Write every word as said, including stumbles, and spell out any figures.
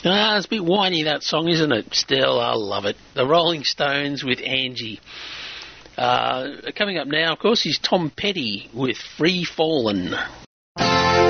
Ah, it's a bit whiny, that song, isn't it? Still, I love it. The Rolling Stones with Angie. Uh, coming up now, of course, is Tom Petty with Free Fallin'.